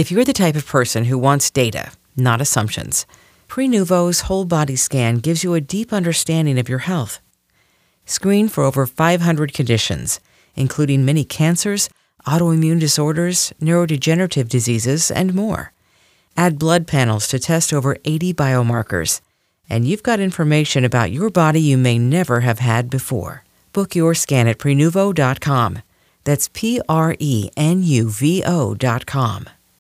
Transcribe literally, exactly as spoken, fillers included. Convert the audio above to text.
If you're the type of person who wants data, not assumptions, Prenuvo's whole body scan gives you a deep understanding of your health. Screen for over five hundred conditions, including many cancers, autoimmune disorders, neurodegenerative diseases, and more. Add blood panels to test over eighty biomarkers, and you've got information about your body you may never have had before. Book your scan at Prenuvo dot com. That's P R E N U V O dot com.